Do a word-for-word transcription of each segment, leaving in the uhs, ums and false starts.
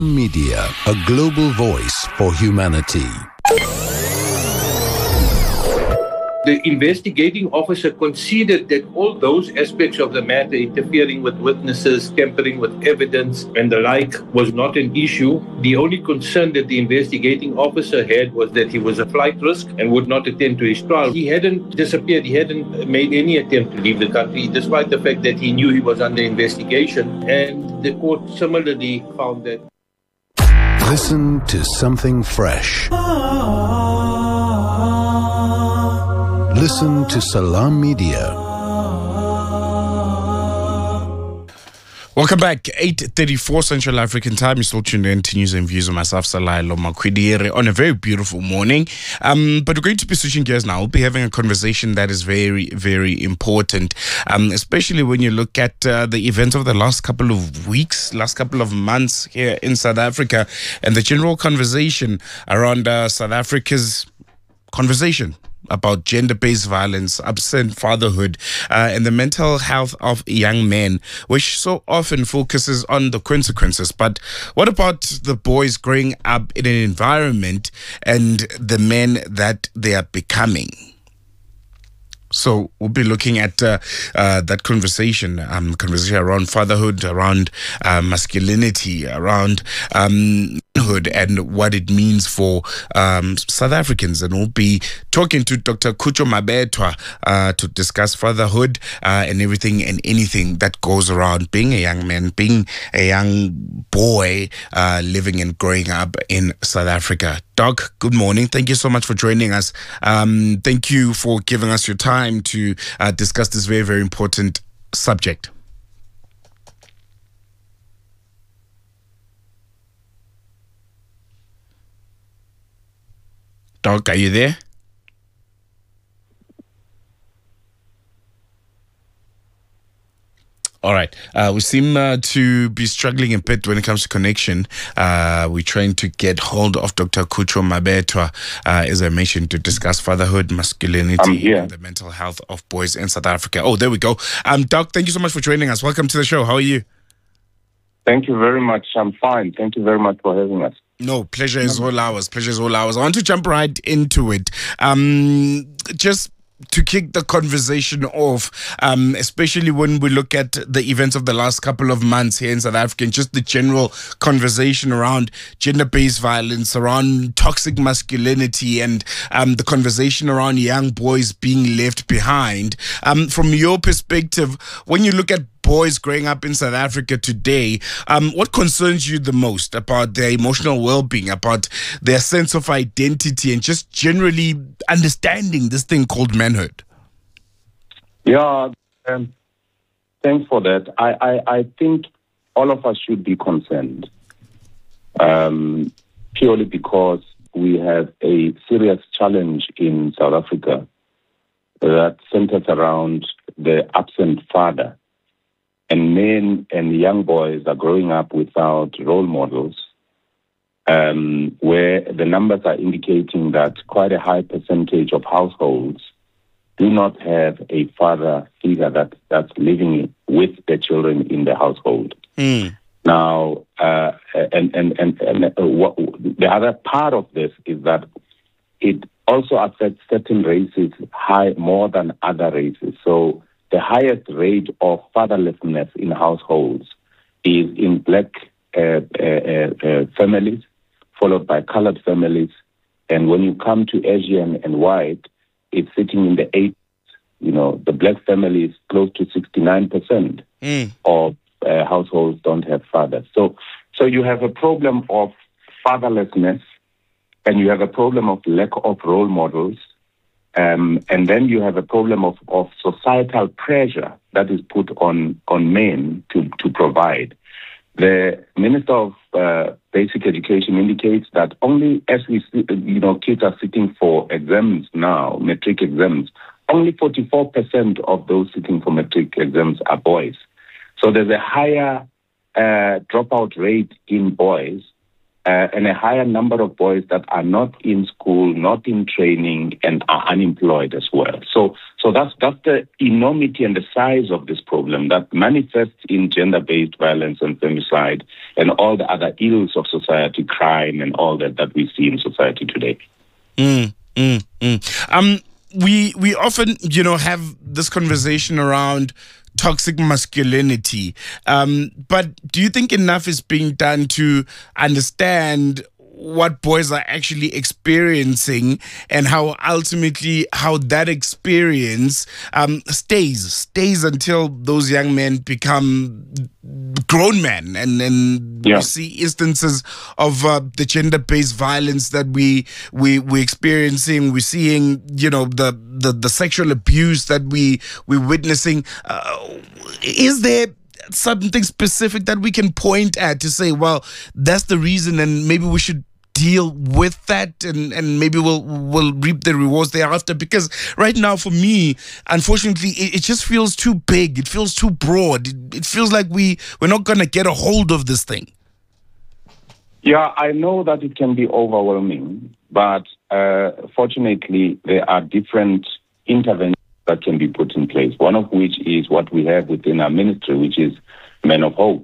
Media, a global voice for humanity. The investigating officer considered that all those aspects of the matter, interfering with witnesses, tampering with evidence, and the like, was not an issue. The only concern that the investigating officer had was that he was a flight risk and would not attend to his trial. He hadn't disappeared. He hadn't made any attempt to leave the country, despite the fact that he knew he was under investigation. And the court similarly found that. Listen to something fresh. Listen to Salam Media. Welcome back. eight thirty-four Central African Time. You're still tuned in to News and Views of myself, Salailo Makwidire, on a very beautiful morning. Um, but we're going to be switching gears now. We'll be having a conversation that is very, very important, um, especially when you look at uh, the events of the last couple of weeks, last couple of months here in South Africa, and the general conversation around uh, South Africa's conversation about gender-based violence, absent fatherhood, uh, and the mental health of young men, which so often focuses on the consequences. But what about the boys growing up in an environment and the men that they are becoming? So we'll be looking at uh, uh, that conversation, um, conversation around fatherhood, around uh, masculinity, around um, manhood, and what it means for um, South Africans. And we'll be talking to Doctor Khutjo Mabetwa uh, to discuss fatherhood uh, and everything and anything that goes around being a young man, being a young boy, uh, living and growing up in South Africa. Doc, good morning. Thank you so much for joining us. Um, thank you for giving us your time to uh, discuss this very, very important subject. Doc, are you there? All right. Uh, we seem uh, to be struggling a bit when it comes to connection. Uh, we're trying to get hold of Doctor Khutjo Mabetwa, uh, as I mentioned, to discuss fatherhood, masculinity, and the mental health of boys in South Africa. Oh, there we go. Um, Doc, thank you so much for joining us. Welcome to the show. How are you? Thank you very much. I'm fine. Thank you very much for having us. No, pleasure is all ours. Pleasure is all ours. I want to jump right into it. Um, just to kick the conversation off, um, especially when we look at the events of the last couple of months here in South Africa, and just the general conversation around gender-based violence, around toxic masculinity, and um, the conversation around young boys being left behind. Um, from your perspective, when you look at boys growing up in South Africa today, um, what concerns you the most about their emotional well-being, about their sense of identity, and just generally understanding this thing called manhood? Yeah, um, thanks for that. I, I, I think all of us should be concerned, um, purely because we have a serious challenge in South Africa that centers around the absent father. And men and young boys are growing up without role models, um, where the numbers are indicating that quite a high percentage of households do not have a father figure that, that's living with the children in the household. Mm. Now, uh, and, and, and, and uh, what, the other part of this is that it also affects certain races high more than other races. So the highest rate of fatherlessness in households is in black uh, uh, uh, families, followed by colored families. And when you come to Asian and white, it's sitting in the eighties. You know, the black family is close to sixty-nine percent mm. of uh, households don't have fathers. So, so you have a problem of fatherlessness, and you have a problem of lack of role models. Um, and then you have a problem of, of societal pressure that is put on, on men to, to provide. The Minister of uh, Basic Education indicates that only as we see, you know, kids are sitting for exams now, matric exams, only forty-four percent of those sitting for matric exams are boys. So there's a higher uh, dropout rate in boys uh, and a higher number of boys that are not in school, not in training, and are unemployed as well. So, so that's that's the enormity and the size of this problem that manifests in gender-based violence and femicide and all the other ills of society, crime, and all that that we see in society today. Mm, mm, mm. Um, we we often, you know, have this conversation around toxic masculinity. Um, but do you think enough is being done to understand what boys are actually experiencing and how ultimately how that experience um, stays stays until those young men become grown men? And and yeah. we see instances of uh, the gender-based violence that we we we're experiencing. We're seeing, you know, the the, the sexual abuse that we we're witnessing. Uh, is there something specific that we can point at to say, well, that's the reason, and maybe we should deal with that, and, and maybe we'll we'll reap the rewards thereafter? Because right now, for me, unfortunately, it, it just feels too big. It feels too broad. It, it feels like we, we're not going to get a hold of this thing. Yeah, I know that it can be overwhelming, but uh, fortunately, there are different interventions that can be put in place, one of which is what we have within our ministry, which is Men of Hope.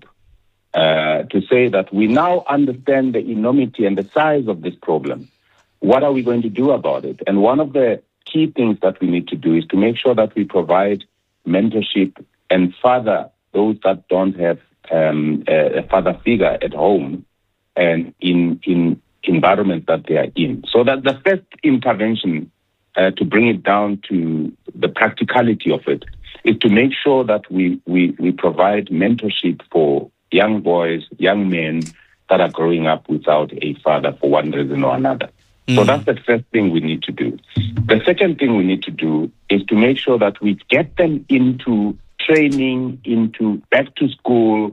Uh, to say that we now understand the enormity and the size of this problem. What are we going to do about it? And one of the key things that we need to do is to make sure that we provide mentorship and father those that don't have um, a father figure at home and in in environments that they are in. So that the first intervention, uh, to bring it down to the practicality of it, is to make sure that we we, we provide mentorship for young boys, young men that are growing up without a father for one reason or another. Mm. So that's the first thing we need to do. The second thing we need to do is to make sure that we get them into training, into back to school,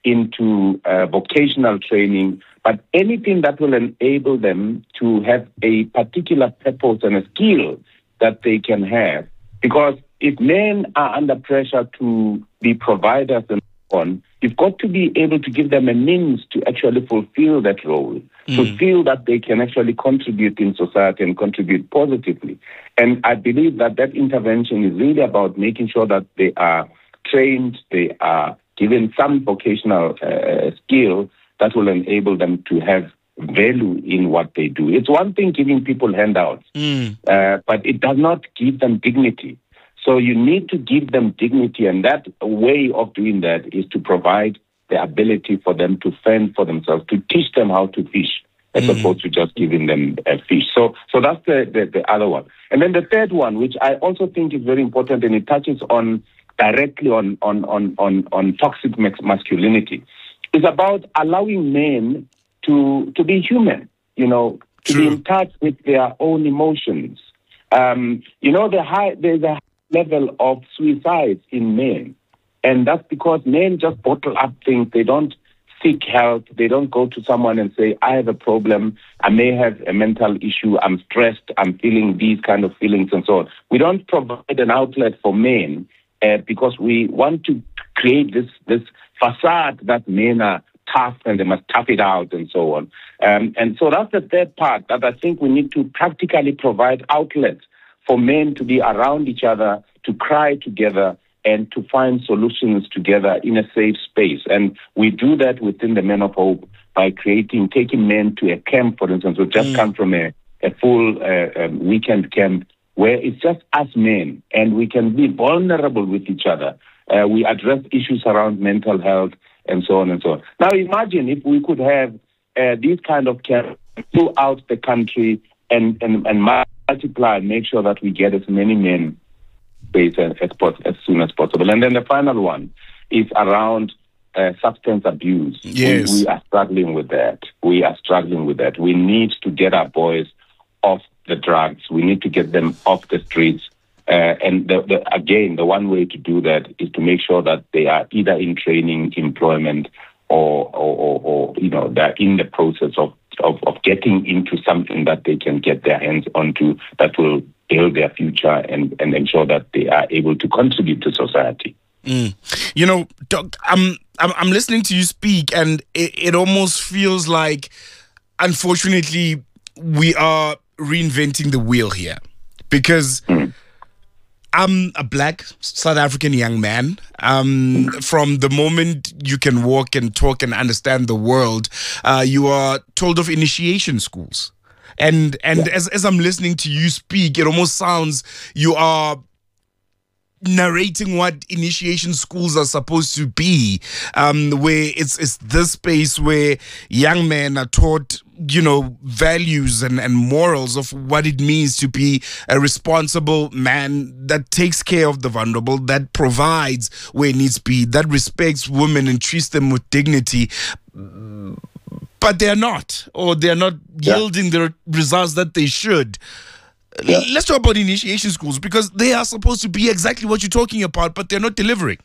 into uh, vocational training, but anything that will enable them to have a particular purpose and a skill that they can have. Because if men are under pressure to be providers and on, you've got to be able to give them a means to actually fulfill that role, mm. to feel that they can actually contribute in society and contribute positively. And I believe that that intervention is really about making sure that they are trained, they are given some vocational uh, skill that will enable them to have value in what they do. It's one thing giving people handouts, mm. uh, but it does not give them dignity. So you need to give them dignity, and that way of doing that is to provide the ability for them to fend for themselves, to teach them how to fish, as mm-hmm. opposed to just giving them a fish. So so that's the, the, the other one. And then the third one, which I also think is very important, and it touches on directly on, on, on, on, on toxic masculinity, is about allowing men to, to be human, you know, to True. be in touch with their own emotions. Um, you know, the high, there's a level of suicides in men. And that's because men just bottle up things. They don't seek help. They don't go to someone and say, I have a problem. I may have a mental issue. I'm stressed. I'm feeling these kind of feelings and so on. We don't provide an outlet for men uh, because we want to create this, this facade that men are tough and they must tough it out and so on. Um, and so that's the third part that I think we need to practically provide outlets for men to be around each other, to cry together, and to find solutions together in a safe space. And we do that within the Men of Hope by creating, taking men to a camp, for instance. We just mm. come from a, a full uh, um, weekend camp where it's just us men, and we can be vulnerable with each other. Uh, we address issues around mental health and so on and so on. Now imagine if we could have uh, these kind of camps throughout the country and, and, and multiply and make sure that we get as many men based as, as, as soon as possible. And then the final one is around uh, substance abuse. Yes. We, we are struggling with that. We are struggling with that. We need to get our boys off the drugs. We need to get them off the streets. Uh, and the, the, again, the one way to do that is to make sure that they are either in training, employment, or, or, or, or you know, they're in the process of Of, of getting into something that they can get their hands onto that will build their future and, and ensure that they are able to contribute to society. Mm. You know, Doc, I'm, I'm I'm listening to you speak, and it, it almost feels like unfortunately, we are reinventing the wheel here because Mm. I'm a black South African young man. Um, from the moment you can walk and talk and understand the world, uh, you are told of initiation schools. And and as, as I'm listening to you speak, it almost sounds you are narrating what initiation schools are supposed to be, um, where it's it's this space where young men are taught, you know, values and, and morals of what it means to be a responsible man that takes care of the vulnerable, that provides where it needs to be, that respects women and treats them with dignity. But they're not, or they're not Yeah. yielding the results that they should. Yeah. Let's talk about initiation schools because they are supposed to be exactly what you're talking about, but they're not delivering.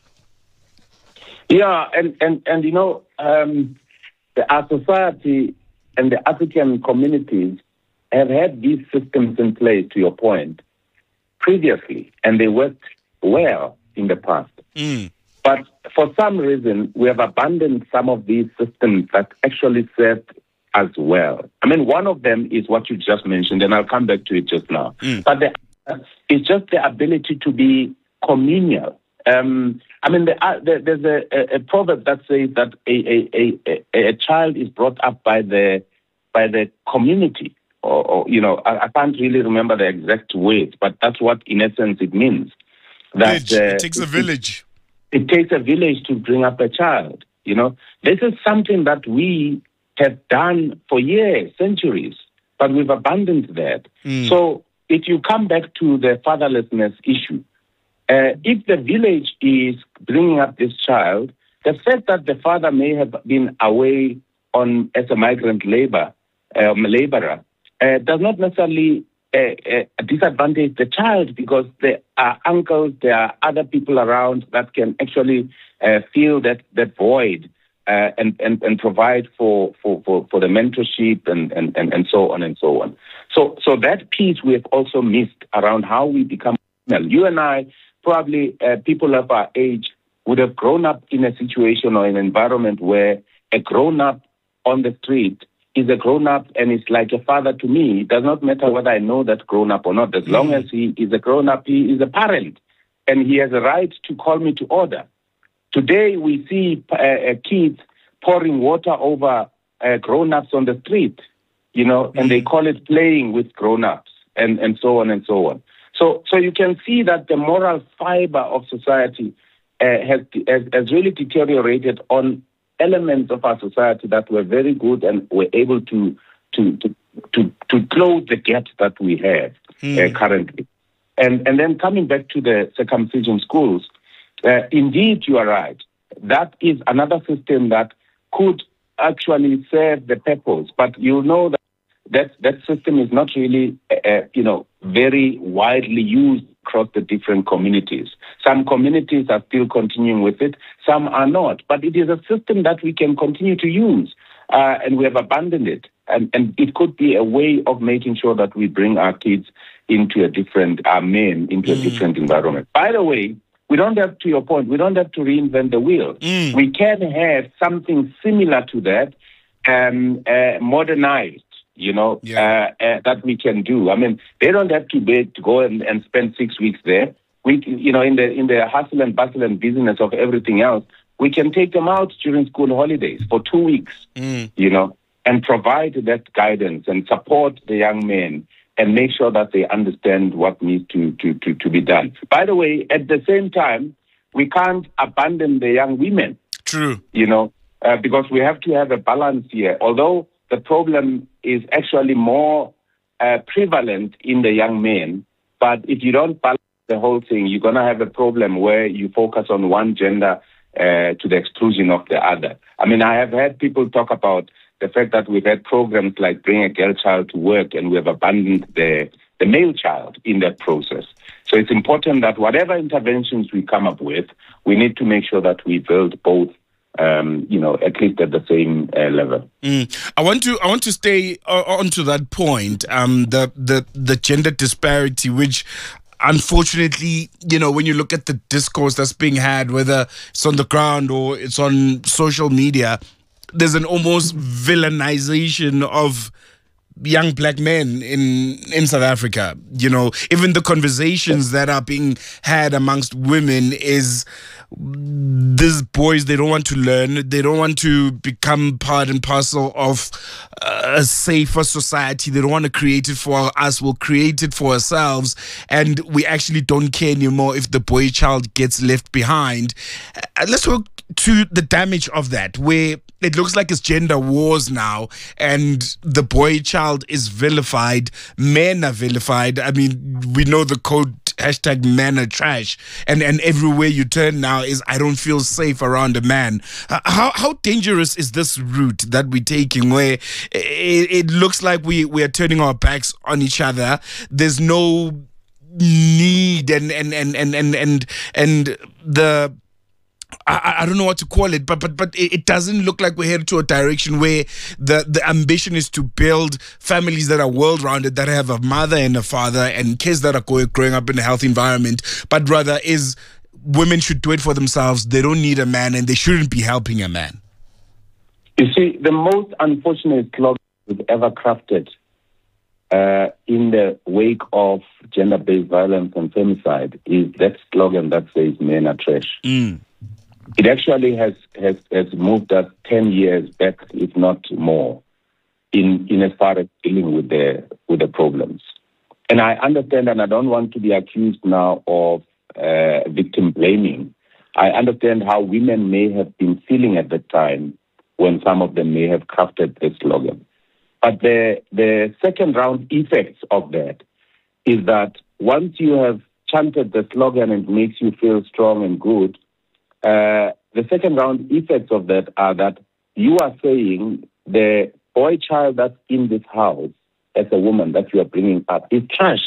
Yeah, and, and, and you know, um, the, our society and the African communities have had these systems in place, to your point, previously, and they worked well in the past. Mm. But for some reason, we have abandoned some of these systems that actually served as well. I mean, one of them is what you just mentioned, and I'll come back to it just now. Mm. But the, it's just the ability to be communal. Um, I mean, the, uh, the, there's a, a, a proverb that says that a, a, a, a child is brought up by the by the community, or, or you know, I, I can't really remember the exact words, but that's what, in essence, it means. That Village. uh, It takes a village. It, it takes a village to bring up a child. You know, this is something that we have done for years, centuries, but we've abandoned that. Mm. So if you come back to the fatherlessness issue, uh, if the village is bringing up this child, the fact that the father may have been away on as a migrant labor, um, laborer, uh, does not necessarily uh, uh, disadvantage the child, because there are uncles, there are other people around that can actually uh, fill that, that void. Uh, and, and, and provide for, for, for, for the mentorship and, and, and, and so on and so on. So so that piece we have also missed around how we become. You and I, probably uh, people of our age, would have grown up in a situation or an environment where a grown-up on the street is a grown-up and is like a father to me. It does not matter whether I know that grown-up or not. As long Mm. as he is a grown-up, he is a parent, and he has a right to call me to order. Today, we see uh, uh, kids pouring water over uh, grown-ups on the street, you know, and they call it playing with grown-ups, and, and so on and so on. So, so you can see that the moral fiber of society uh, has, has has really deteriorated on elements of our society that were very good and were able to to to to, to close the gaps that we have Mm. uh, currently. And and then coming back to the circumcision schools. Uh, indeed, you are right. That is another system that could actually serve the purpose. But you know that that, that system is not really, uh, you know, very widely used across the different communities. Some communities are still continuing with it. Some are not. But it is a system that we can continue to use, uh, and we have abandoned it. And, and it could be a way of making sure that we bring our kids into a different, our men into Mm. a different environment. By the way, we don't have, to your point, we don't have to reinvent the wheel. Mm. We can have something similar to that, um, uh, modernized, you know, Yeah. uh, uh, that we can do. I mean, they don't have to, be, to go and, and spend six weeks there. We, you know, in the in the hustle and bustle and business of everything else, we can take them out during school holidays for two weeks, Mm. you know, and provide that guidance and support the young men and make sure that they understand what needs to, to, to, to be done. By the way, at the same time, we can't abandon the young women, True. you know, uh, because we have to have a balance here. Although the problem is actually more uh, prevalent in the young men, but if you don't balance the whole thing, you're going to have a problem where you focus on one gender uh, to the exclusion of the other. I mean, I have had people talk about the fact that we've had programs like Bring a Girl Child to Work, and we have abandoned the, the male child in that process. So it's important that whatever interventions we come up with, we need to make sure that we build both, um, you know, at least at the same uh, level. Mm. I want to I want to stay uh, on to that point, um, the the the gender disparity, which unfortunately, you know, when you look at the discourse that's being had, whether it's on the ground or it's on social media, there's an almost villainization of young black men in in South Africa. You know, even the conversations that are being had amongst women is these boys, they don't want to learn, they don't want to become part and parcel of a safer society, they don't want to create it for us, we'll create it for ourselves, and we actually don't care anymore if the boy child gets left behind. Uh, let's talk to the damage of that, where it looks like it's gender wars now, and the boy child is vilified, men are vilified. I mean, we know the code hashtag men are trash, and and everywhere you turn now is I don't feel safe around a man. Uh, how how dangerous is this route that we're taking, where it, it looks like we we are turning our backs on each other? There's no need and and and and and and, and the I, I don't know what to call it, but but but it doesn't look like we're headed to a direction where the, the ambition is to build families that are world-rounded, that have a mother and a father and kids that are growing, growing up in a healthy environment, but rather is women should do it for themselves. They don't need a man and they shouldn't be helping a man. You see, the most unfortunate slogan we've ever crafted uh, in the wake of gender-based violence and femicide is that slogan that says men are trash. Mm. It actually has, has, has moved us ten years back, if not more, in, in as far as dealing with the, with the problems. And I understand, and I don't want to be accused now of uh, victim blaming. I understand how women may have been feeling at the time when some of them may have crafted the slogan. But the, the second round effects of that is that once you have chanted the slogan and it makes you feel strong and good, Uh, the second round effects of that are that you are saying the boy child that's in this house as a woman that you are bringing up is trash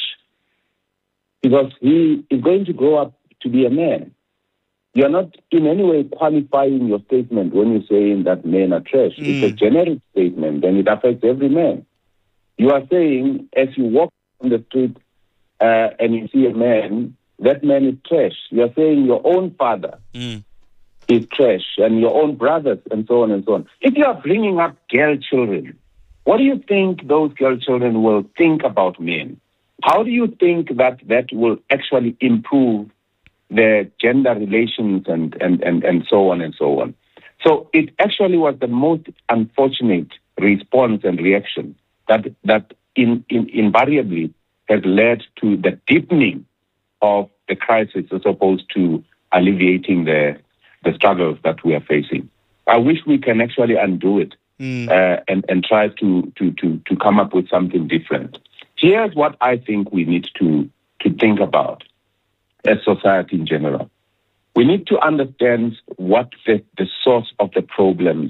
because he is going to grow up to be a man. You're not in any way qualifying your statement when you're saying that men are trash. Mm. It's a generic statement and it affects every man. You are saying as you walk on the street uh, and you see a man, that man is trash. You're saying your own father mm. is trash and your own brothers and so on and so on. If you are bringing up girl children, what do you think those girl children will think about men? How do you think that that will actually improve their gender relations and, and, and, and so on and so on? So it actually was the most unfortunate response and reaction that, that in, in, invariably has led to the deepening of the crisis as opposed to alleviating the the struggles that we are facing. I wish we can actually undo it mm. uh, and, and try to, to, to, to come up with something different. Here's what I think we need to, to think about as society in general. We need to understand what the, the source of the problems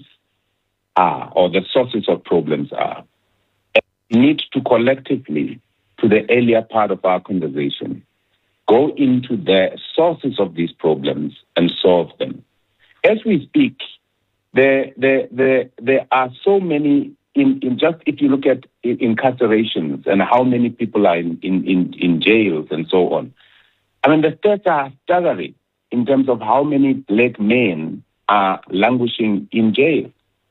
are, or the sources of problems are. And we need to collectively, to the earlier part of our conversation, go into the sources of these problems and solve them. As we speak, there, there, there, there are so many, in, in just if you look at incarcerations and how many people are in, in, in, in jails and so on. I mean, the stats are staggering in terms of how many black men are languishing in jail.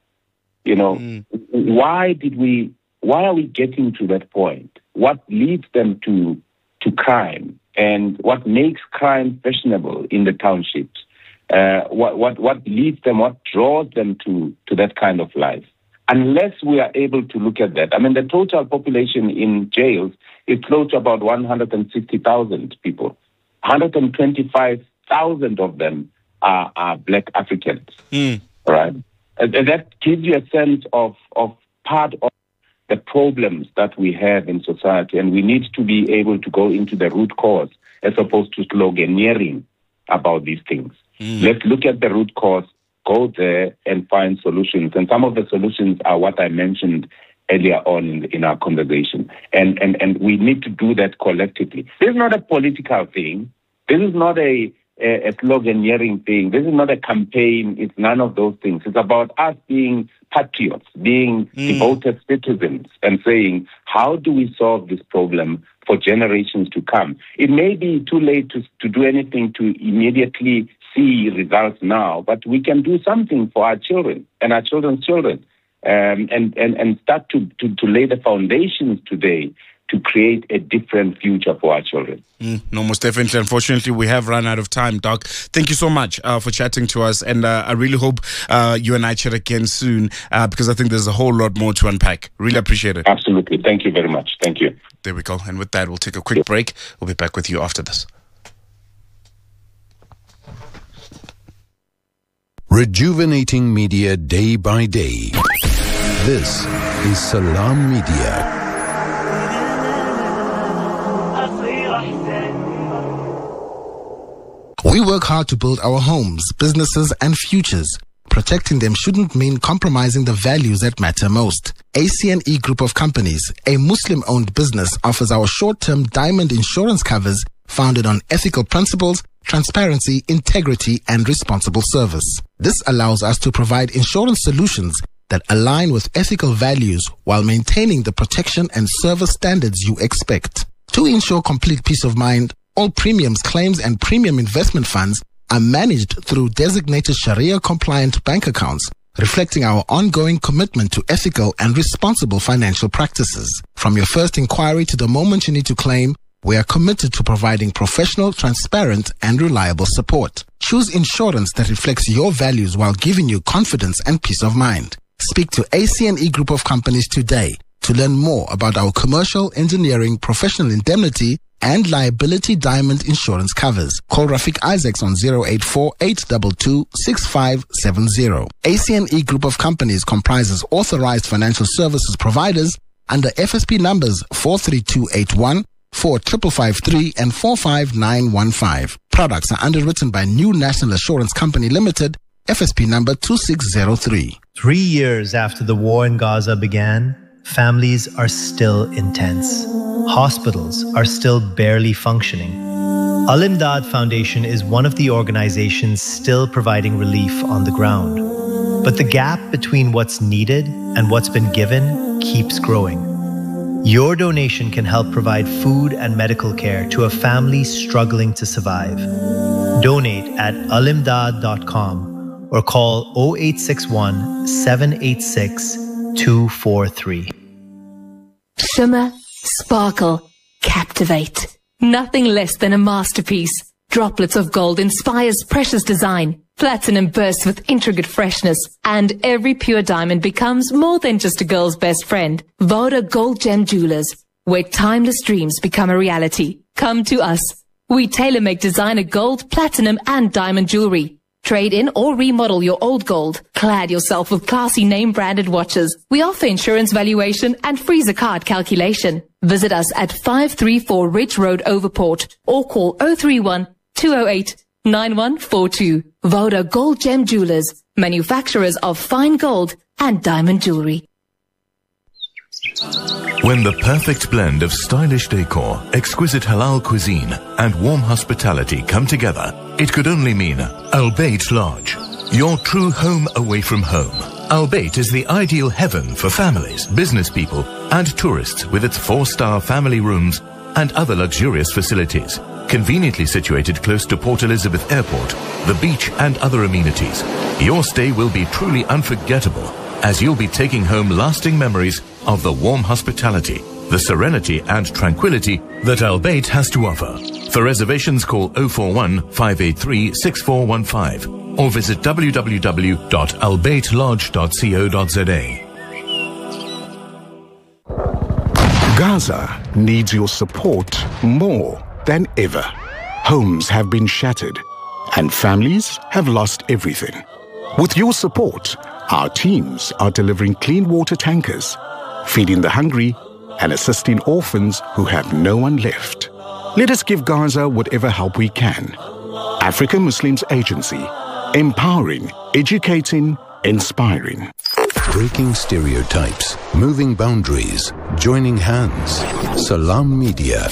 You know, mm. why did we, why are we getting to that point? What leads them to, to crime? And what makes crime fashionable in the townships? Uh, what, what, what leads them, what draws them to, to that kind of life? Unless we are able to look at that. I mean, the total population in jails is close to about one hundred sixty thousand people. one hundred twenty-five thousand of them are, are black Africans, mm. right? And, and that gives you a sense of, of part of the problems that we have in society, and we need to be able to go into the root cause as opposed to sloganeering about these things. Mm. Let's look at the root cause, go there and find solutions. And some of the solutions are what I mentioned earlier on in, in our conversation. And, and, and we need to do that collectively. This is not a political thing. This is not a, a, a sloganeering thing. This is not a campaign. It's none of those things. It's about us being patriots, being mm. devoted citizens and saying, how do we solve this problem for generations to come? It may be too late to, to do anything to immediately see results now, but we can do something for our children and our children's children, um, and, and, and start to, to, to lay the foundations today to create a different future for our children. Mm, no, most definitely. Unfortunately, we have run out of time, Doc. Thank you so much uh, for chatting to us. And uh, I really hope uh, you and I chat again soon uh, because I think there's a whole lot more to unpack. Really appreciate it. Absolutely. Thank you very much. Thank you. There we go. And with that, we'll take a quick break. We'll be back with you after this. Rejuvenating media day by day. This is Salam Media. We work hard to build our homes, businesses, and futures. Protecting them shouldn't mean compromising the values that matter most. A C N E Group of Companies, a Muslim-owned business, offers our short-term diamond insurance covers founded on ethical principles, transparency, integrity, and responsible service. This allows us to provide insurance solutions that align with ethical values while maintaining the protection and service standards you expect. To ensure complete peace of mind, all premiums, claims, and premium investment funds are managed through designated Sharia-compliant bank accounts, reflecting our ongoing commitment to ethical and responsible financial practices. From your first inquiry to the moment you need to claim, we are committed to providing professional, transparent, and reliable support. Choose insurance that reflects your values while giving you confidence and peace of mind. Speak to A C N E Group of Companies today to learn more about our commercial, engineering, professional indemnity, and liability diamond insurance covers. Call Rafiq Isaacs on zero eight four, eight two two, six five seven zero. A C N E Group of Companies comprises authorized financial services providers under F S P numbers four three two eight one, four five five three, and four five nine one five. Products are underwritten by New National Assurance Company Limited, F S P number two six zero three. Three years after the war in Gaza began, families are still intense. Hospitals are still barely functioning. Al-Imdad Foundation is one of the organizations still providing relief on the ground. But the gap between what's needed and what's been given keeps growing. Your donation can help provide food and medical care to a family struggling to survive. Donate at alimdad dot com or call zero eight six one, seven eight six, two four three. Shimmer, sparkle, captivate. Nothing less than a masterpiece. Droplets of gold inspires precious design. Platinum bursts with intricate freshness. And every pure diamond becomes more than just a girl's best friend. Voda Gold Gem Jewelers, where timeless dreams become a reality. Come to us. We tailor-make designer gold, platinum, and diamond jewelry. Trade in or remodel your old gold. Clad yourself with classy name-branded watches. We offer insurance valuation and freezer card calculation. Visit us at five three four Ridge Road, Overport, or call zero three one, two zero eight, nine one four two. Voda Gold Gem Jewelers, manufacturers of fine gold and diamond jewelry. When the perfect blend of stylish decor, exquisite halal cuisine, and warm hospitality come together, it could only mean Al Bayt Lodge, your true home away from home. Al Bayt is the ideal heaven for families, business people, and tourists with its four-star family rooms and other luxurious facilities. Conveniently situated close to Port Elizabeth Airport, the beach, and other amenities, your stay will be truly unforgettable, as you'll be taking home lasting memories of the warm hospitality, the serenity and tranquility that Al Bayt has to offer. For reservations, call zero four one, five eight three, six four one five or visit w w w dot al bayt lodge dot co dot z a. Gaza needs your support more than ever. Homes have been shattered and families have lost everything. With your support, our teams are delivering clean water tankers, feeding the hungry, and assisting orphans who have no one left. Let us give Gaza whatever help we can. African Muslims Agency, empowering, educating, inspiring. Breaking stereotypes, moving boundaries, joining hands. Salam Media.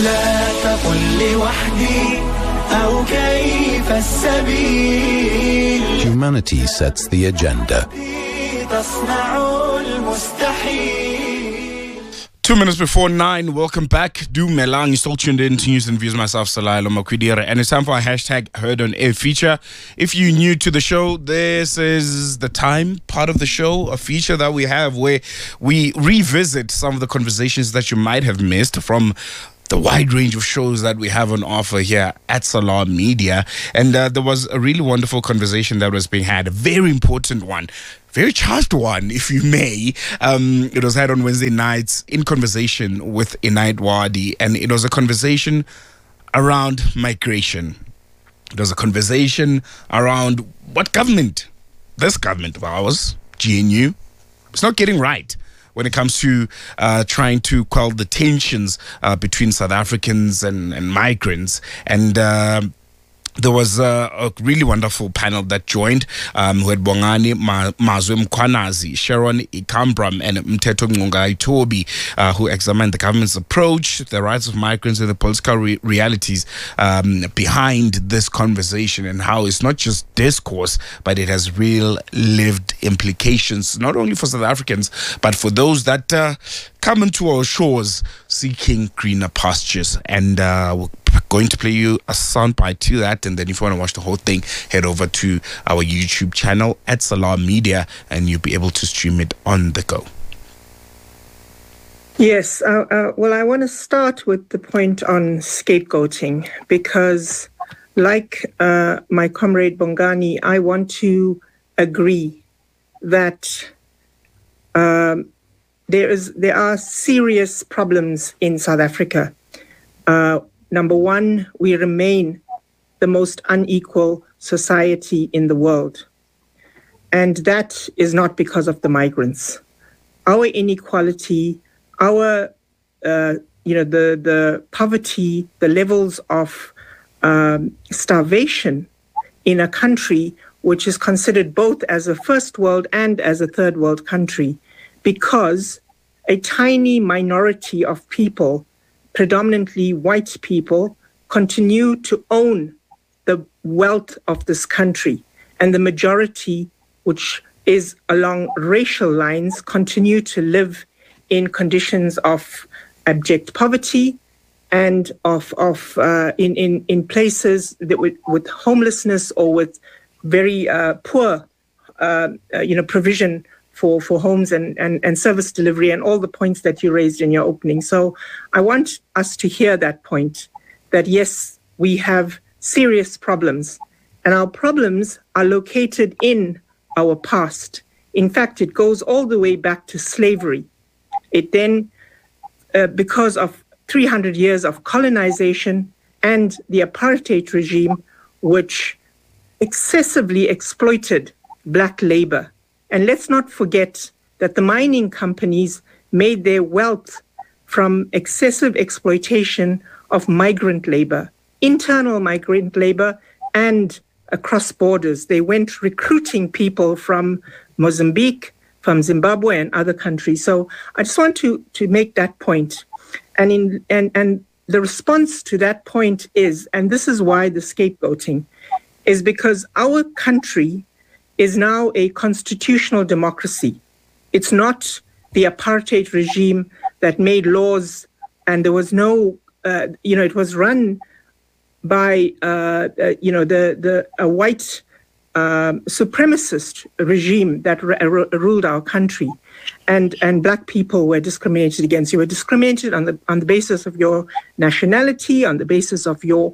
Humanity sets the agenda. Two minutes before nine, welcome back. Do Melang, you still tuned in to News and Views, myself, Salailo Makwidire. And it's time for our hashtag Heard on Air feature. If you're new to the show, this is the time part of the show, a feature that we have where we revisit some of the conversations that you might have missed from the wide range of shows that we have on offer here at Salam Media. And uh, there was a really wonderful conversation that was being had, a very important one. Very charged one, if you may. Um, it was had on Wednesday nights in conversation with Inayat Wadi, and it was a conversation around migration. It was a conversation around what government, this government of ours, G N U, is not getting right when it comes to uh, trying to quell the tensions uh, between South Africans and, and migrants. And uh, there was uh, a really wonderful panel that joined, um, who had Bongani Mazwe Mkhwanazi, Sharon Ikambram, and Mteto Ngongai Tobi, uh, who examined the government's approach, the rights of migrants, and the political re- realities um, behind this conversation, and how it's not just discourse, but it has real lived implications, not only for South Africans, but for those that uh, come into our shores seeking greener pastures. And uh, we're going to play you a soundbite to that, and then if you want to watch the whole thing, head over to our YouTube channel at Salam Media, and you'll be able to stream it on the go. Yes, uh, uh, well, I want to start with the point on scapegoating, because like uh, my comrade Bongani, I want to agree that um, there is there are serious problems in South Africa. Uh, number one, we remain the most unequal society in the world. And that is not because of the migrants. Our inequality, our, uh, you know, the, the poverty, the levels of um, starvation in a country which is considered both as a first world and as a third world country, because a tiny minority of people, predominantly white people, continue to own the wealth of this country. And the majority, which is along racial lines, continue to live in conditions of abject poverty and of, of uh, in, in, in places that with, with homelessness or with very uh, poor uh, uh, you know, provision for, for homes and, and, and service delivery, and all the points that you raised in your opening. So I want us to hear that point, that yes, we have serious problems, and our problems are located in our past. In fact, it goes all the way back to slavery. It then, uh, because of three hundred years of colonization and the apartheid regime, which excessively exploited black labor. And let's not forget that the mining companies made their wealth from excessive exploitation of migrant labor, internal migrant labor, and across borders. They went recruiting people from Mozambique, from Zimbabwe, and other countries. So I just want to, to make that point. And, in, and, and the response to that point is, and this is why the scapegoating, is because our country is now a constitutional democracy. It's not the apartheid regime that made laws, and there was no, uh, you know, it was run by, uh, uh, you know, the the a white um, supremacist regime that r- r- ruled our country, and and black people were discriminated against. You were discriminated on the on the basis of your nationality, on the basis of your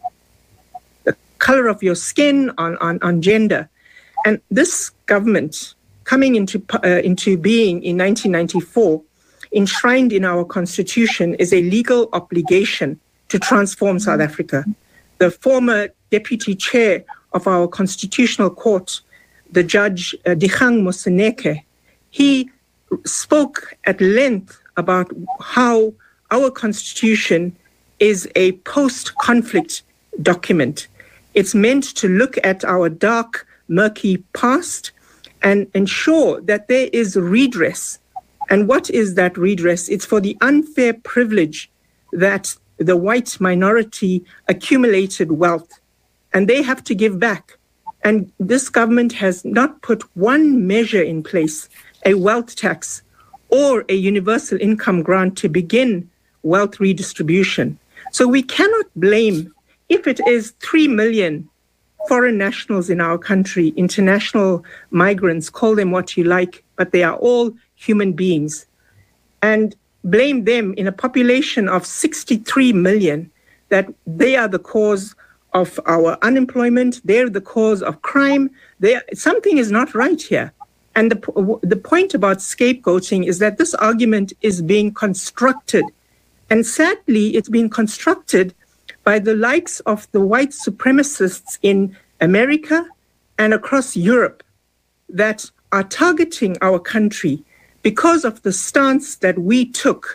the color of your skin, on on, on gender. And this government, coming into uh, into being in nineteen ninety-four, enshrined in our constitution, is a legal obligation to transform South Africa. The former deputy chair of our constitutional court, the judge uh, Dikgang Moseneke, he spoke at length about how our constitution is a post-conflict document. It's meant to look at our dark, murky past and ensure that there is redress. And what is that redress? It's for the unfair privilege that the white minority accumulated wealth, and they have to give back. And this government has not put one measure in place, a wealth tax or a universal income grant to begin wealth redistribution. So we cannot blame, if it is three million foreign nationals in our country, international migrants, call them what you like, but they are all human beings, and blame them in a population of sixty-three million, that they are the cause of our unemployment, they're the cause of crime. They, something is not right here. And the, the point about scapegoating is that this argument is being constructed. And sadly, it's being constructed by the likes of the white supremacists in America and across Europe that are targeting our country because of the stance that we took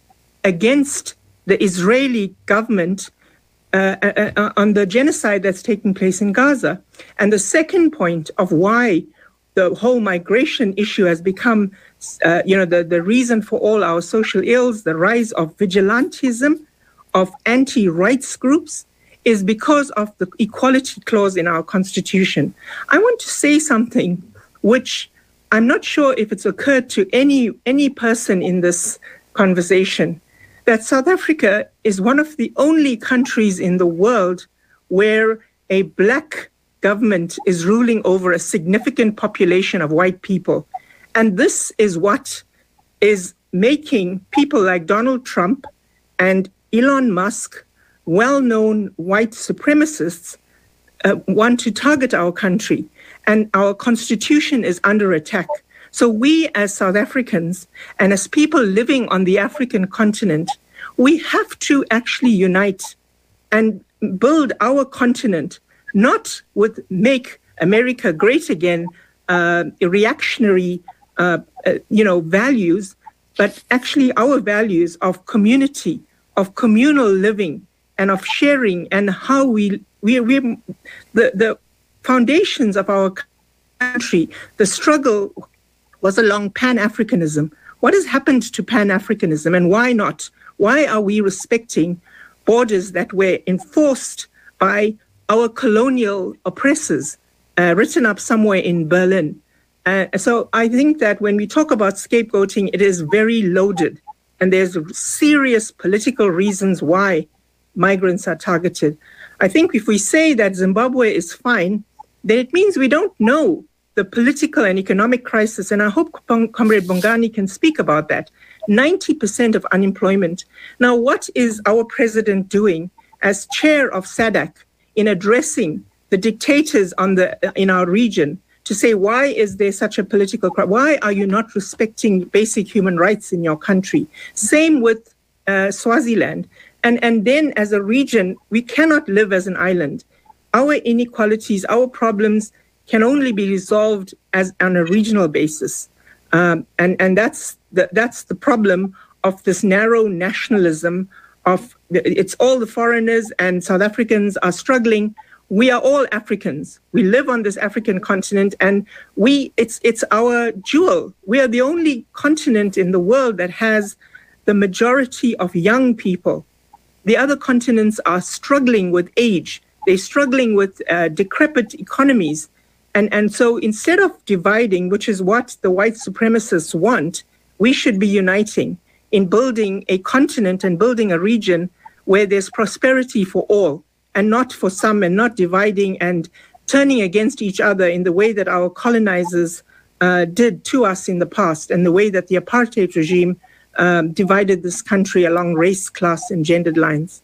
against the Israeli government uh, uh, on the genocide that's taking place in Gaza. And the second point of why the whole migration issue has become, uh, you know, the, the reason for all our social ills, the rise of vigilantism, of anti-rights groups, is because of the equality clause in our constitution. I want to say something which I'm not sure if it's occurred to any, any person in this conversation, that South Africa is one of the only countries in the world where a black government is ruling over a significant population of white people. And this is what is making people like Donald Trump and Elon Musk, well-known white supremacists, uh, want to target our country. And our constitution is under attack. So we as South Africans and as people living on the African continent, we have to actually unite and build our continent, not with make America great again, uh, reactionary, uh, uh, you know, values, but actually our values of community, of communal living, and of sharing, and how we we we the the foundations of our country. The struggle was along Pan-Africanism. What has happened to Pan-Africanism, and why not? Why are we respecting borders that were enforced by our colonial oppressors, uh, written up somewhere in Berlin? Uh, so I think that when we talk about scapegoating, it is very loaded, and there's serious political reasons why migrants are targeted. I think if we say that Zimbabwe is fine, then it means we don't know the political and economic crisis. And I hope Comrade Bongani can speak about that. ninety percent of unemployment. Now, what is our president doing as chair of SADC in addressing the dictators on the in our region to say, why is there such a political crisis? Why are you not respecting basic human rights in your country? Same with uh, Swaziland. And, and then as a region, we cannot live as an island. Our inequalities, our problems can only be resolved as on a regional basis. Um, and, and that's the, that's the problem of this narrow nationalism of the, it's all the foreigners and South Africans are struggling. We are all Africans. We live on this African continent, and we it's it's our jewel. We are the only continent in the world that has the majority of young people. The other continents are struggling with age. They're struggling with uh, decrepit economies. And, and so instead of dividing, which is what the white supremacists want, we should be uniting in building a continent and building a region where there's prosperity for all, and not for some, and not dividing and turning against each other in the way that our colonizers uh, did to us in the past, and the way that the apartheid regime um, divided this country along race, class, and gendered lines.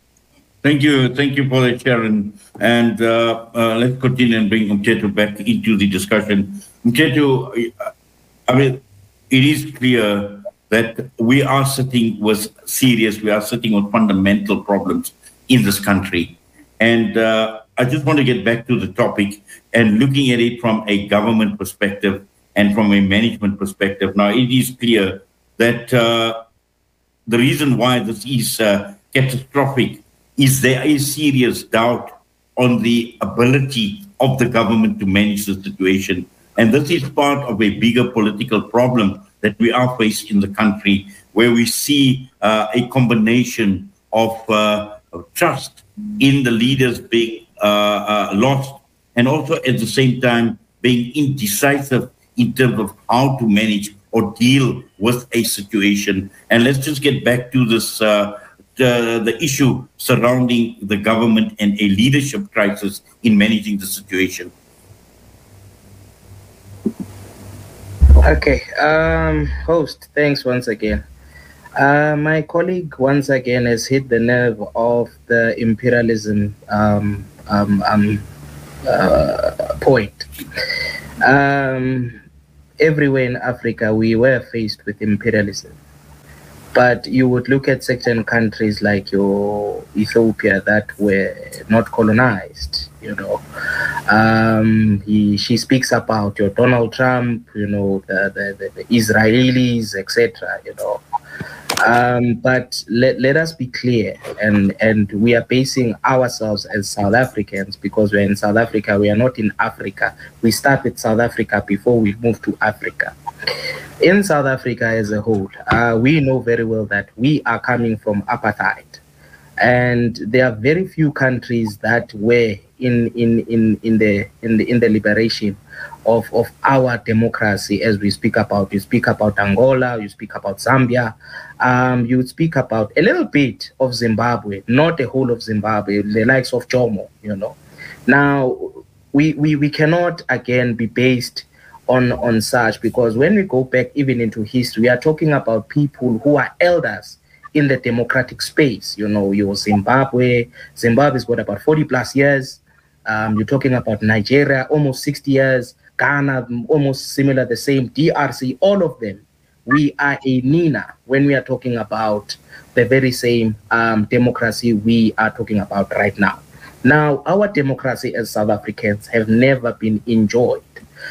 Thank you. Thank you for that, Sharon. And uh, uh, let's continue and bring Mteto back into the discussion. Mteto, I mean, it is clear that we are sitting with serious, we are sitting with fundamental problems in this country. And uh, I just want to get back to the topic and looking at it from a government perspective and from a management perspective. Now, it is clear that uh, the reason why this is uh, catastrophic is there is serious doubt on the ability of the government to manage the situation. And this is part of a bigger political problem that we are faced in the country, where we see uh, a combination of, uh, of trust in the leaders being uh, uh, lost, and also at the same time being indecisive in terms of how to manage or deal with a situation. And let's just get back to this, uh, the, the issue surrounding the government and a leadership crisis in managing the situation. Okay, um, host, thanks once again. Uh, my colleague once again has hit the nerve of the imperialism um, um, um, uh, point. Um, everywhere in Africa, we were faced with imperialism. But you would look at certain countries like your Ethiopia that were not colonized, you know. Um, he, she speaks about your Donald Trump, you know, the, the, the, the Israelis, et cetera, you know. Um, but let, let us be clear, and, and we are basing ourselves as South Africans because we're in South Africa, we are not in Africa. We start with South Africa before we move to Africa. In South Africa as a whole, uh, we know very well that we are coming from apartheid. And there are very few countries that were in, in, in, in, the, in, the, in the liberation of, of our democracy as we speak about. You speak about Angola, you speak about Zambia, um, you speak about a little bit of Zimbabwe, not the whole of Zimbabwe, the likes of Jomo, you know. Now, we, we, we cannot, again, be based on, on such, because when we go back even into history, we are talking about people who are elders in the democratic space. You know, your Zimbabwe, Zimbabwe's got about forty plus years. Um, you're talking about Nigeria, almost sixty years. Ghana, almost similar, the same. D R C, all of them. We are a Nina when we are talking about the very same um, democracy we are talking about right now. Now, our democracy as South Africans have never been enjoyed.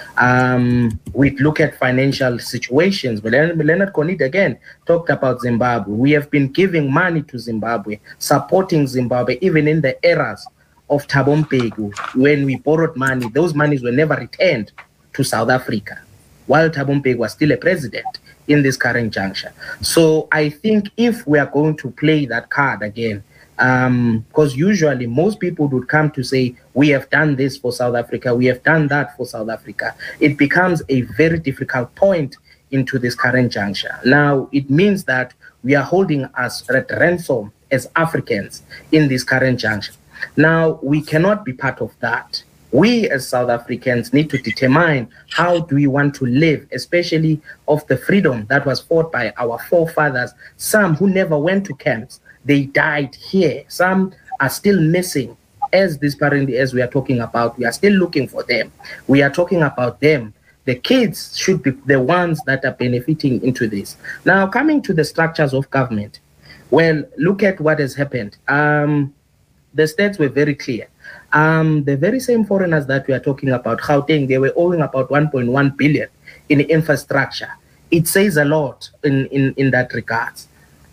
Um, we look at financial situations, but Leonard Konit again talked about Zimbabwe. We have been giving money to Zimbabwe, supporting Zimbabwe, even in the eras of Thabo Mbeki. When we borrowed money, those monies were never returned to South Africa, while Thabo Mbeki was still a president in this current juncture. So I think if we are going to play that card again, Um, because usually most people would come to say, we have done this for South Africa, we have done that for South Africa. It becomes a very difficult point into this current juncture. Now, it means that we are holding us at ransom as Africans in this current juncture. Now, we cannot be part of that. We as South Africans need to determine how do we want to live, especially of the freedom that was fought by our forefathers, some who never went to camps. They died here. Some are still missing. As this parent, as we are talking about, we are still looking for them. We are talking about them. The kids should be the ones that are benefiting into this. Now, coming to the structures of government, well, look at what has happened. Um, the stats were very clear. Um, the very same foreigners that we are talking about, Gauteng, they were owing about one point one billion in infrastructure. It says a lot in, in, in that regards.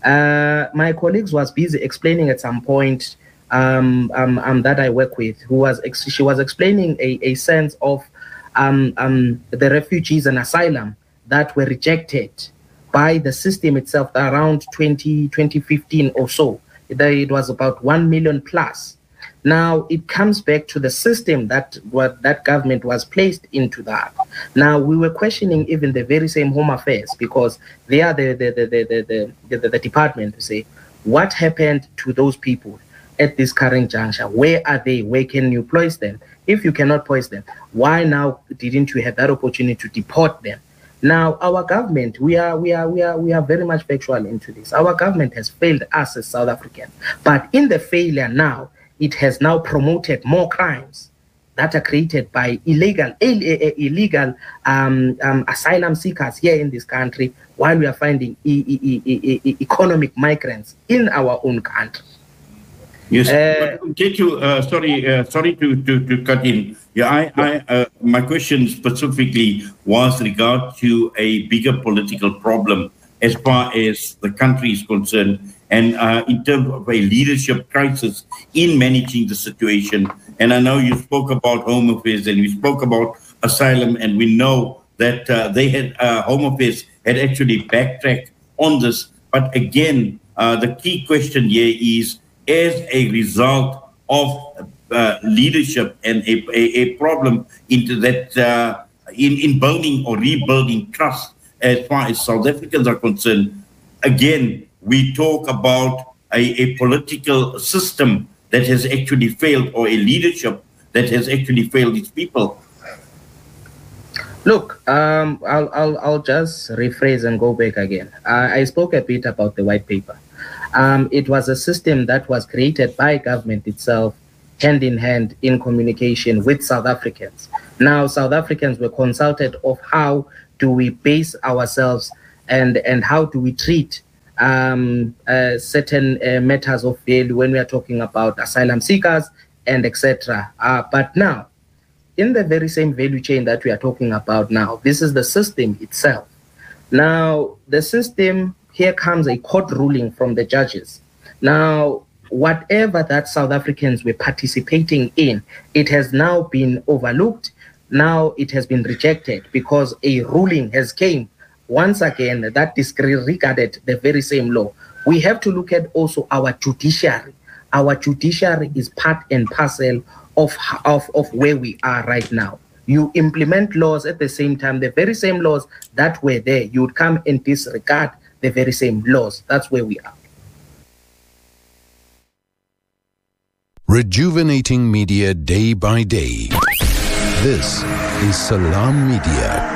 Uh, my colleagues was busy explaining at some point um, um, um, that I work with, who was ex she was explaining a, a sense of um, um, the refugees and asylum that were rejected by the system itself around twenty fifteen or so. It was about one million plus. Now, it comes back to the system that what that government was placed into that. Now, we were questioning even the very same Home Affairs, because they are the, the, the, the, the, the, the, the department to say, what happened to those people at this current juncture? Where are they? Where can you place them? If you cannot place them, why now didn't you have that opportunity to deport them? Now, our government, we are, we are, we are, we are very much factual into this. Our government has failed us as South Africans, but in the failure now, it has now promoted more crimes that are created by illegal, illegal um, um, asylum seekers here in this country, while we are finding e e e e economic migrants in our own country. Yes, uh, you, uh, sorry, uh, sorry to, to, to cut in. Yeah, I, I, uh, my question specifically was regard to a bigger political problem as far as the country is concerned, and uh, in terms of a leadership crisis in managing the situation. And I know you spoke about Home Affairs and you spoke about asylum, and we know that uh, they had, uh, Home Affairs had actually backtracked on this. But again, uh, the key question here is, as a result of uh, leadership and a, a, a problem into that, uh, in, in building or rebuilding trust as far as South Africans are concerned, again, we talk about a, a political system that has actually failed, or a leadership that has actually failed its people. Look, um, I'll, I'll, I'll just rephrase and go back again. I, I spoke a bit about the white paper. Um, it was a system that was created by government itself, hand in hand in communication with South Africans. Now, South Africans were consulted of how do we base ourselves and, and how do we treat um, uh, certain uh, matters of value when we are talking about asylum seekers and et cetera. Uh, but now, in the very same value chain that we are talking about now, this is the system itself. Now, the system, here comes a court ruling from the judges. Now, whatever that South Africans were participating in, it has now been overlooked. Now it has been rejected because a ruling has came once again that disregarded the very same law. We have to look at also our judiciary. Our judiciary is part and parcel of, of, of where we are right now. You implement laws at the same time, the very same laws that were there, you would come and disregard the very same laws. That's where we are. Rejuvenating media day by day. This is Salam Media.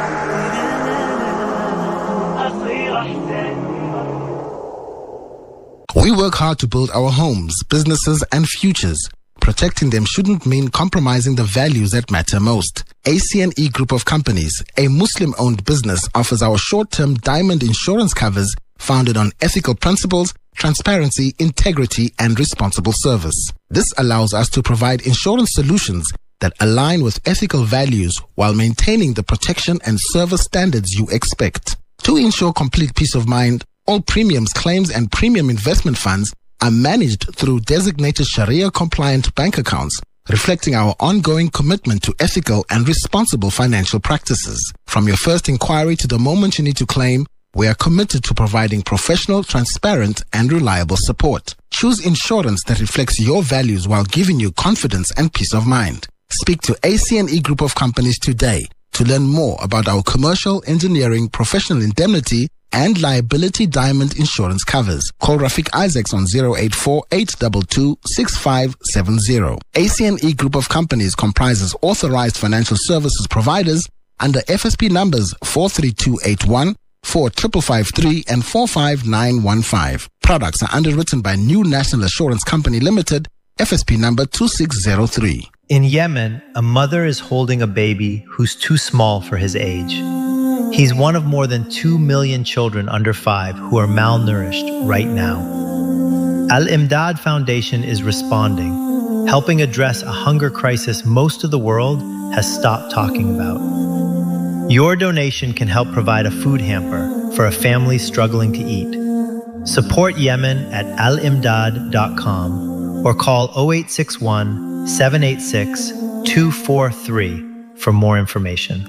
We work hard to build our homes, businesses, and futures. Protecting them shouldn't mean compromising the values that matter most. A C N E Group of Companies, a Muslim-owned business, offers our short-term diamond insurance covers founded on ethical principles, transparency, integrity, and responsible service. This allows us to provide insurance solutions that align with ethical values while maintaining the protection and service standards you expect. To ensure complete peace of mind, all premiums, claims, and premium investment funds are managed through designated Sharia-compliant bank accounts, reflecting our ongoing commitment to ethical and responsible financial practices. From your first inquiry to the moment you need to claim, we are committed to providing professional, transparent, and reliable support. Choose insurance that reflects your values while giving you confidence and peace of mind. Speak to A C N E Group of Companies today to learn more about our commercial, engineering, professional indemnity, and liability diamond insurance covers. Call Rafiq Isaacs on zero eight four, eight two two, six five seven zero. A C N E Group of Companies comprises authorized financial services providers under F S P numbers four three two eight one, four five five three, and four five nine one five. Products are underwritten by New National Assurance Company Limited, F S P number two six zero three. In Yemen, a mother is holding a baby who's too small for his age. He's one of more than two million children under five who are malnourished right now. Al-Imdad Foundation is responding, helping address a hunger crisis most of the world has stopped talking about. Your donation can help provide a food hamper for a family struggling to eat. Support Yemen at al imdad dot com or call zero eight six one, seven eight six, two four three for more information.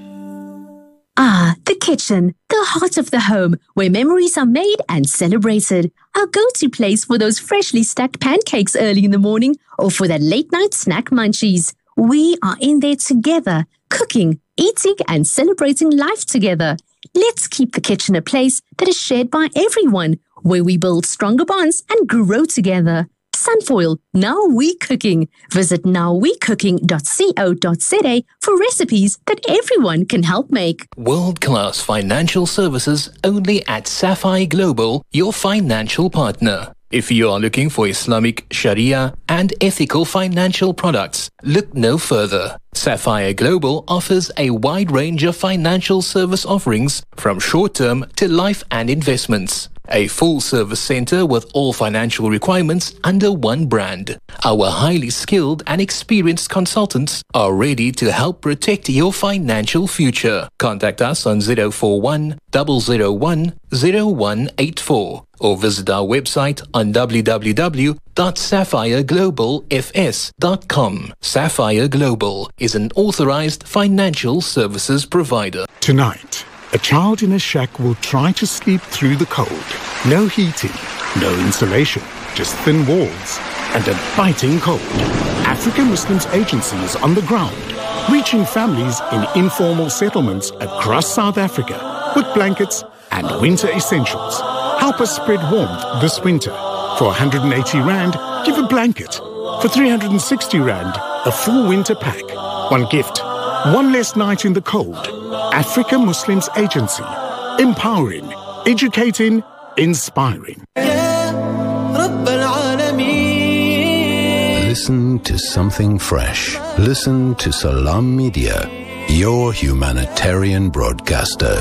Ah, the kitchen, the heart of the home, where memories are made and celebrated. Our go-to place for those freshly stacked pancakes early in the morning or for that late-night snack munchies. We are in there together, cooking, eating, and celebrating life together. Let's keep the kitchen a place that is shared by everyone, where we build stronger bonds and grow together. Sunfoil, Now We Cooking. Visit now we cooking dot co dot za for recipes that everyone can help make. World-class financial services only at Sapphire Global, your financial partner. If you are looking for Islamic, Sharia, and ethical financial products, look no further. Sapphire Global offers a wide range of financial service offerings from short-term to life and investments. A full-service center with all financial requirements under one brand. Our highly skilled and experienced consultants are ready to help protect your financial future. Contact us on zero four one, zero zero one, zero one eight four or visit our website on w w w dot sapphire global f s dot com. Sapphire Global is an authorized financial services provider. Tonight, a child in a shack will try to sleep through the cold. No heating, no insulation, just thin walls and a biting cold. African Muslims Agency is on the ground, reaching families in informal settlements across South Africa with blankets and winter essentials. Help us spread warmth this winter. For one hundred eighty rand, give a blanket. For three hundred sixty rand, a full winter pack. One gift, one less night in the cold. Africa Muslims Agency. Empowering, educating, inspiring. Listen to something fresh. Listen to Salam Media, your humanitarian broadcaster.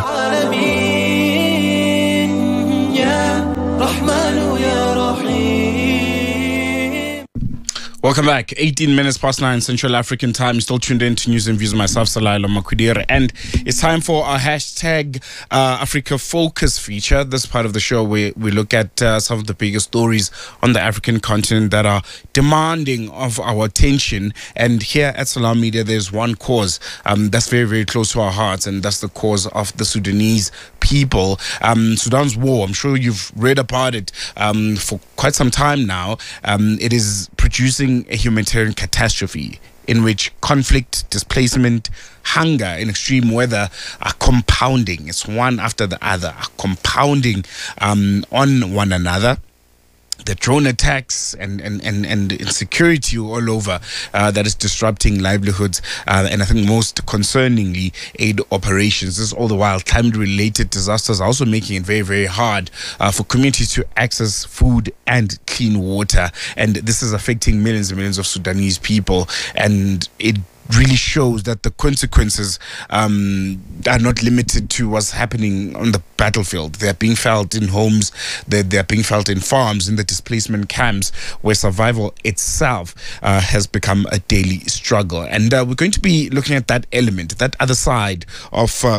Welcome back. eighteen minutes past nine Central African time. Still tuned in to News and Views with myself, Salah Makwidire. And it's time for our hashtag uh, Africa Focus feature. This part of the show where we look at uh, some of the biggest stories on the African continent that are demanding of our attention. And here at Salam Media, there's one cause um, that's very, very close to our hearts, and that's the cause of the Sudanese people. Um, Sudan's war, I'm sure you've read about it um, for quite some time now. Um, it is producing a humanitarian catastrophe in which conflict, displacement, hunger, and extreme weather are compounding. It's one after the other, are compounding um, on one another. The drone attacks and, and, and, and insecurity all over uh, that is disrupting livelihoods uh, and I think most concerningly aid operations. This is all the while climate-related disasters are also making it very, very hard uh, for communities to access food and clean water. And this is affecting millions and millions of Sudanese people, and it really shows that the consequences um, are not limited to what's happening on the battlefield. They're being felt in homes, they're, they're being felt in farms, in the displacement camps, where survival itself uh, has become a daily struggle. And uh, we're going to be looking at that element, that other side of uh,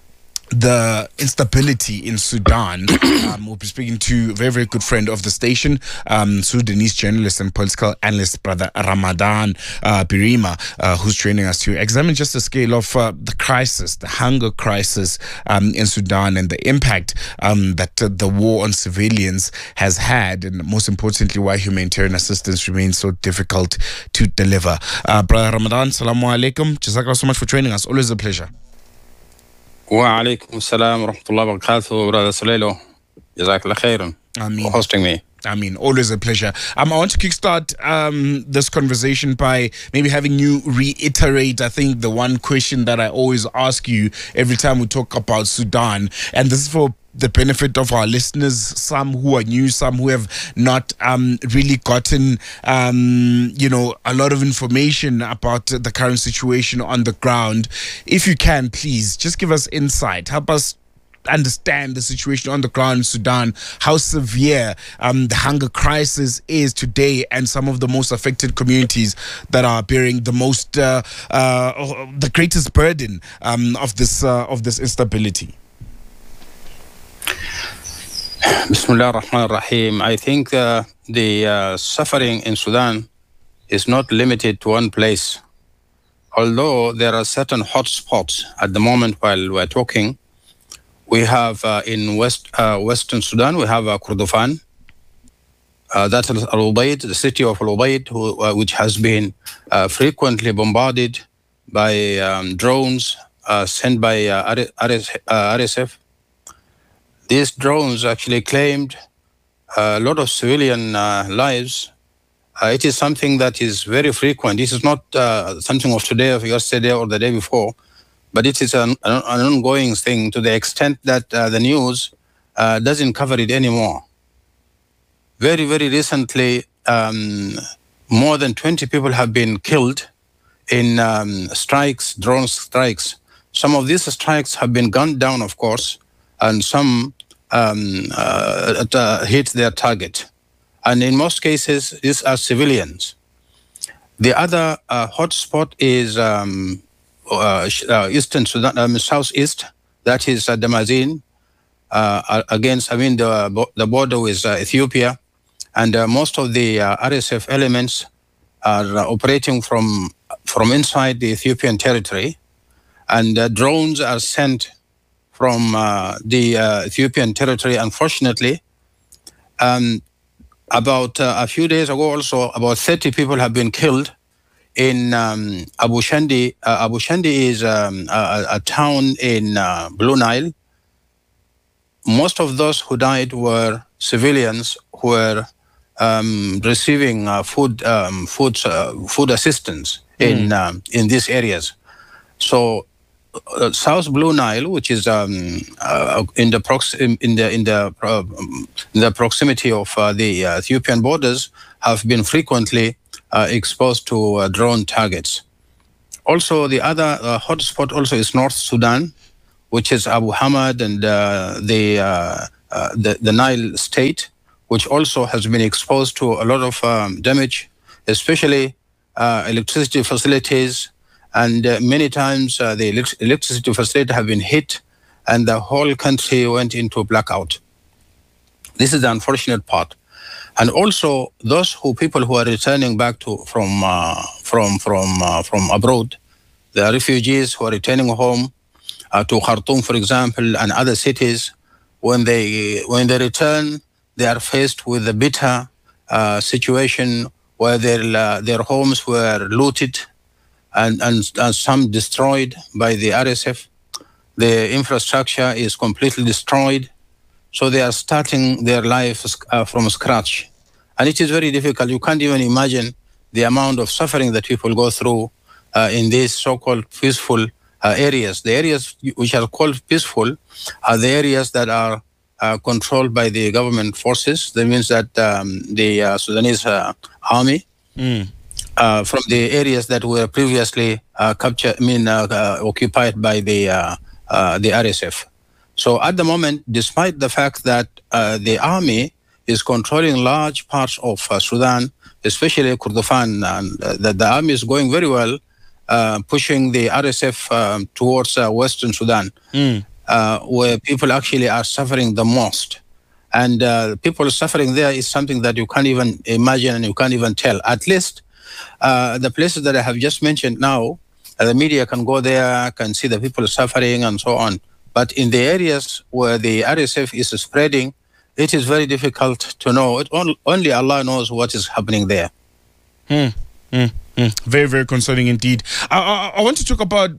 the instability in Sudan. um, we'll be speaking to a very, very good friend of the station, um, Sudanese journalist and political analyst, Brother Ramadan uh, Birima, uh, who's joining us to examine just the scale of uh, the crisis, the hunger crisis um, in Sudan, and the impact um, that uh, the war on civilians has had, and most importantly, why humanitarian assistance remains so difficult to deliver. Uh, Brother Ramadan, Assalamu alaikum. Jazakallah so much for joining us. Always a pleasure. Wa alaikum assalam wa rahmatullahi wa barakatuh, Brother Salelo. Jazakallah khairan for hosting me. I mean, always a pleasure. Um, I want to kickstart um, this conversation by maybe having you reiterate, I think, the one question that I always ask you every time we talk about Sudan. And this is for the benefit of our listeners, some who are new, some who have not um, really gotten, um, you know, a lot of information about the current situation on the ground. If you can, please, just give us insight. Help us understand the situation on the ground in Sudan, how severe um, the hunger crisis is today, and some of the most affected communities that are bearing the most, uh, uh, the greatest burden um, of this uh, of this instability. Bismillah ar-Rahman ar-Rahim. I think uh, the uh, suffering in Sudan is not limited to one place. Although there are certain hotspots at the moment while we're talking. We have uh, in West uh, Western Sudan, we have uh, Kordofan. Uh, that's Al-Ubaid, the city of Al-Ubaid, who, uh, which has been uh, frequently bombarded by um, drones uh, sent by uh, R S F. These drones actually claimed a lot of civilian uh, lives. Uh, it is something that is very frequent. This is not uh, something of today, of yesterday, or the day before. But it is an, an ongoing thing to the extent that uh, the news uh, doesn't cover it anymore. Very, very recently, um, more than twenty people have been killed in um, strikes, drone strikes. Some of these strikes have been gunned down, of course, and some um, uh, uh, hit their target. And in most cases, these are civilians. The other uh, hotspot is um, Uh, uh, Eastern Sudan, um, Southeast, that is uh, Damazin, uh, against, I mean, the, the border with uh, Ethiopia. And uh, most of the uh, R S F elements are uh, operating from, from inside the Ethiopian territory. And uh, drones are sent from uh, the uh, Ethiopian territory, unfortunately. Um, about uh, a few days ago also, about thirty people have been killed in um, Abu Shandi. uh, Abu Shandi is um, a, a town in uh, Blue Nile, most of those who died were civilians who were um, receiving uh, food um, food uh, food assistance in mm. um, in these areas. So uh, South Blue Nile, which is um, uh, in the prox- in the in the uh, in the proximity of uh, the uh, Ethiopian borders, have been frequently uh, exposed to uh, drone targets. Also, the other uh, hotspot also is North Sudan, which is Abu Hamad and uh, the, uh, uh, the the Nile state, which also has been exposed to a lot of um, damage, especially uh, electricity facilities. And uh, many times uh, the elect- electricity facilities have been hit and the whole country went into blackout. This is the unfortunate part. And also those who people who are returning back to from uh, from from uh, from abroad, the refugees who are returning home uh, to Khartoum, for example, and other cities, when they when they return, they are faced with a bitter uh, situation where their uh, their homes were looted and, and and some destroyed by the R S F. The infrastructure is completely destroyed. So they are starting their life uh, from scratch. And it is very difficult. You can't even imagine the amount of suffering that people go through uh, in these so-called peaceful uh, areas. The areas which are called peaceful are the areas that are uh, controlled by the government forces. That means that um, the uh, Sudanese uh, army, mm. uh, from the areas that were previously uh, captured, I mean, uh, uh, occupied by the, uh, uh, the R S F. So at the moment, despite the fact that uh, the army is controlling large parts of uh, Sudan, especially Kordofan, and uh, that the army is going very well, uh, pushing the R S F um, towards uh, Western Sudan, mm. uh, where people actually are suffering the most. And uh, people suffering there is something that you can't even imagine and you can't even tell. At least uh, the places that I have just mentioned now, uh, the media can go there, can see the people suffering and so on. But in the areas where the R S F is spreading, it is very difficult to know. It only, only Allah knows what is happening there. Mm, mm, mm. Very, very concerning indeed. I, I, I want to talk about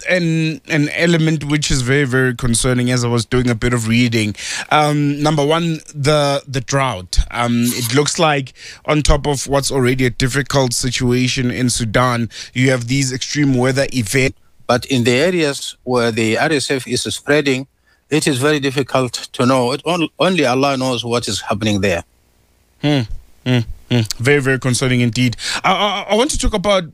an an element which is very, very concerning as I was doing a bit of reading. Um, number one, the the drought. Um, it looks like on top of what's already a difficult situation in Sudan, you have these extreme weather events. But in the areas where the R S F is spreading, it is very difficult to know. It only, only Allah knows what is happening there. Mm, mm, mm. Very, very concerning indeed. I, I, I want to talk about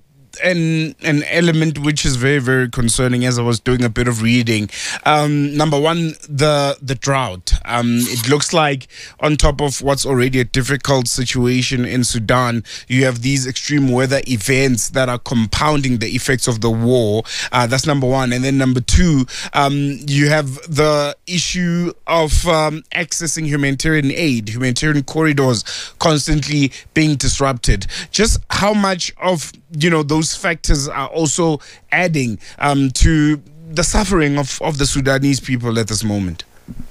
an an element which is very, very concerning as I was doing a bit of reading. Um, number one, the the drought. Um, it looks like on top of what's already a difficult situation in Sudan, you have these extreme weather events that are compounding the effects of the war. Uh, that's number one. And then number two, um, you have the issue of um, accessing humanitarian aid, humanitarian corridors constantly being disrupted. Just how much of, you know, those factors are also adding um, to the suffering of, of the Sudanese people at this moment?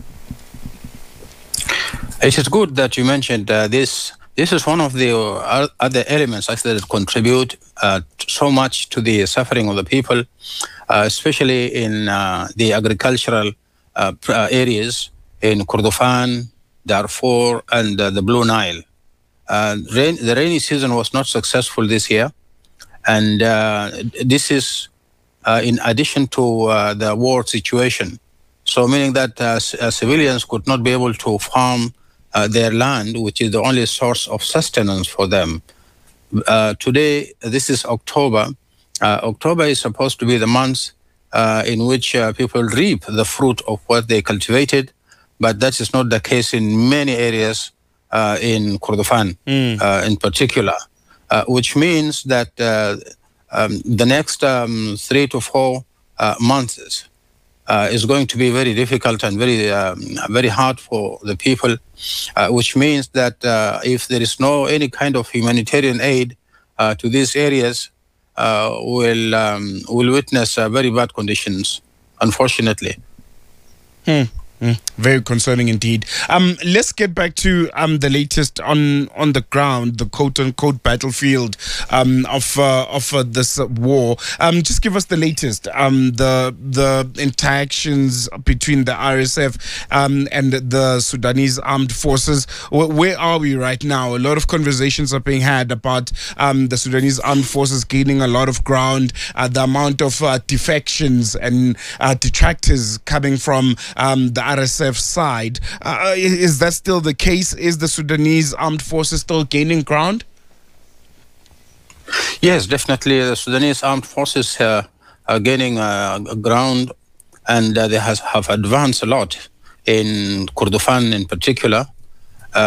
It is good that you mentioned uh, this. This is one of the uh, other elements actually that contribute uh, so much to the suffering of the people, uh, especially in uh, the agricultural uh, areas in Kordofan, Darfur, and uh, the Blue Nile. Uh, rain, the rainy season was not successful this year. And uh, this is uh, in addition to uh, the war situation. So meaning that uh, c- uh, civilians could not be able to farm uh, their land, which is the only source of sustenance for them. Uh, today, this is October. Uh, October is supposed to be the month uh, in which uh, people reap the fruit of what they cultivated, but that is not the case in many areas uh, in Kordofan mm. uh, in particular. Uh, which means that uh, um, the next um, three to four uh, months uh, is going to be very difficult and very um, very hard for the people, uh, which means that uh, if there is no any kind of humanitarian aid uh, to these areas, uh, we'll, um, we'll witness uh, very bad conditions, unfortunately. Hmm. Mm, very concerning indeed. Um, let's get back to um, the latest on, on the ground, the quote-unquote battlefield um, of uh, of uh, this uh, war. Um, just give us the latest, um, the the interactions between the R S F um, and the Sudanese armed forces. Where, where are we right now? A lot of conversations are being had about um, the Sudanese armed forces gaining a lot of ground, uh, the amount of uh, defections and uh, detractors coming from um, the R S F side. Uh, is that still the case? Is the Sudanese armed forces still gaining ground? Yes, definitely. The Sudanese armed forces uh, are gaining uh, ground, and uh, they has, have advanced a lot in Kordofan in particular.